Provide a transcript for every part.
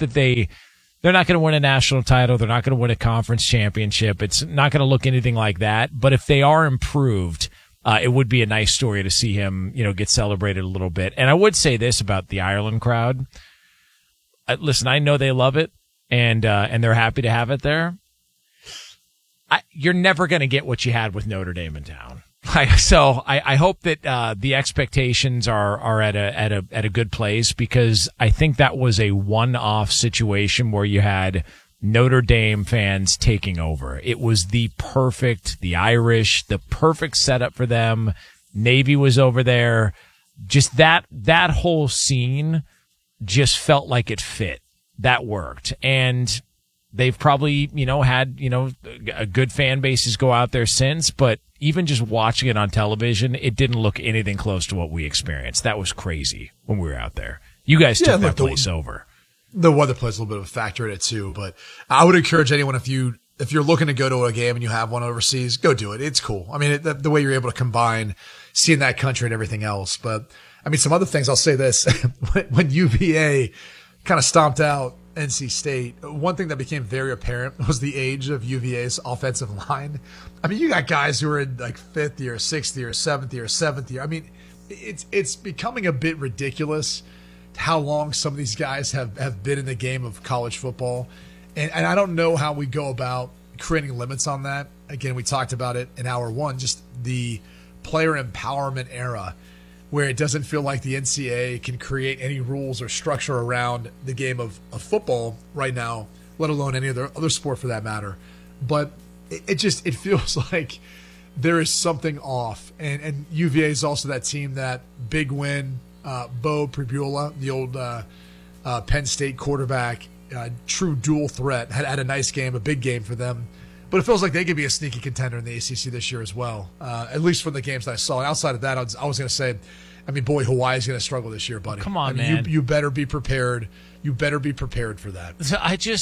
that they're not going to win a national title. They're not going to win a conference championship. It's not going to look anything like that. But if they are improved, it would be a nice story to see him, get celebrated a little bit. And I would say this about the Ireland crowd. Listen, I know they love it, and they're happy to have it there. You're never going to get what you had with Notre Dame in town. So I hope that the expectations are at a good place, because I think that was a one-off situation where you had Notre Dame fans taking over. It was the perfect setup for them. Navy was over there. Just that whole scene just felt like it fit. That worked. And they've probably, had, a good fan bases go out there since, but even just watching it on television, it didn't look anything close to what we experienced. That was crazy when we were out there. You guys took that place over. The weather plays a little bit of a factor in it too, but I would encourage anyone, if you're looking to go to a game and you have one overseas, go do it. It's cool. I mean, the way you're able to combine seeing that country and everything else. But I mean, some other things, I'll say this, when UVA kind of stomped out NC State, one thing that became very apparent was the age of UVA's offensive line. I mean, you got guys who are in like 5th year, 6th year, 7th year, 7th year. I mean, it's becoming a bit ridiculous how long some of these guys have been in the game of college football. And I don't know how we go about creating limits on that. Again, we talked about it in hour one, just the player empowerment era, where it doesn't feel like the NCAA can create any rules or structure around the game of football right now, let alone any other sport for that matter. But it feels like there is something off. And UVA is also that team, that big win, Bo Pribula, the old Penn State quarterback, true dual threat, had a nice game, a big game for them. But it feels like they could be a sneaky contender in the ACC this year as well, at least from the games that I saw. And outside of that, I was going to say, boy, Hawaii's going to struggle this year, buddy. Come on, man. You better be prepared. You better be prepared for that. So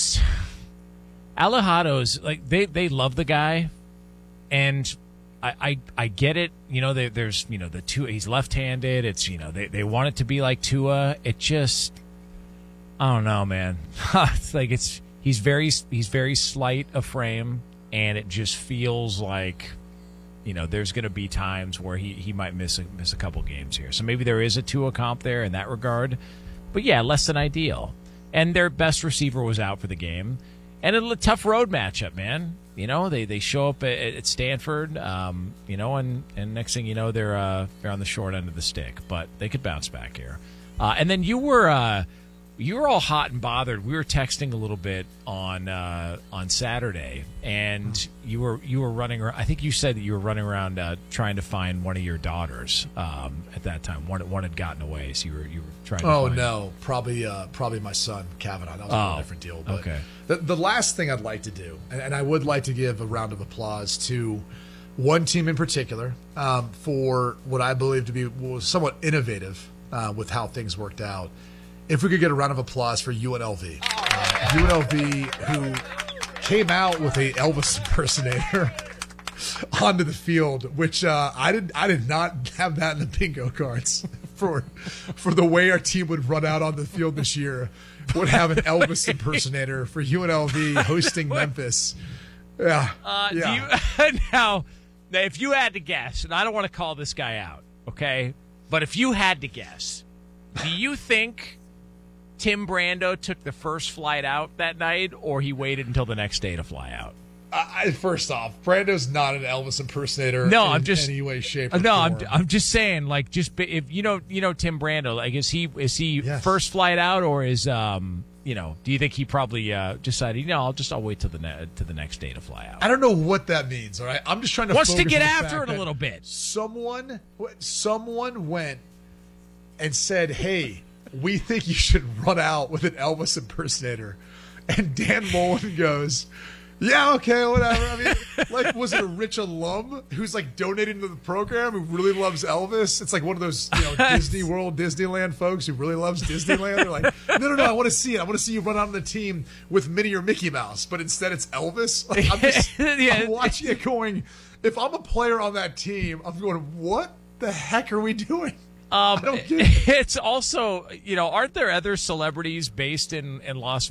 Alejado's, like, they love the guy, and I get it. There's the Tua, he's left-handed. It's, they want it to be like Tua. It just, I don't know, man. It's like he's very slight of frame, and it just feels like, there's going to be times where he might miss a couple games here. So maybe there is a Tua comp there in that regard. But yeah, less than ideal. And their best receiver was out for the game. And a tough road matchup, man. They show up at Stanford, and next thing you know, they're on the short end of the stick. But they could bounce back here. And then you were all hot and bothered. We were texting a little bit on Saturday, and you were running around. I think you said that you were running around trying to find one of your daughters at that time. One had gotten away, so you were trying to find no, probably my son, Kavanaugh. That was a different deal. But okay. The last thing I'd like to do, and I would like to give a round of applause to one team in particular for what I believe to be was somewhat innovative with how things worked out. If we could get a round of applause for UNLV. UNLV, who came out with a Elvis impersonator onto the field, which I did not have that in the bingo cards for the way our team would run out on the field this year. Would have an Elvis impersonator for UNLV hosting Memphis. Yeah. Now, if you had to guess, and I don't want to call this guy out, okay, but if you had to guess, do you think Tim Brando took the first flight out that night, or he waited until the next day to fly out? First off, Brando's not an Elvis impersonator. No, in I'm just any way, shape, or no. form. I'm just saying, like, just if you know Tim Brando, like, is he Yes. first flight out, or is do you think he probably decided, I'll wait till the next day to fly out? I don't know what that means. All right, I'm just trying to wants to focus get on the after fact it a that little bit. Someone went and said, "Hey, we think you should run out with an Elvis impersonator," and Dan Mullen goes, "Yeah, okay, whatever." I mean, like, was it a rich alum who's like donating to the program who really loves Elvis? It's like one of those, Disney World, Disneyland folks who really loves Disneyland. They're like, no, I want to see it. I want to see you run out on the team with Minnie or Mickey Mouse, but instead it's Elvis. Like, I'm watching it going, if I'm a player on that team, I'm going, what the heck are we doing? I don't get it. It's also, aren't there other celebrities based in Las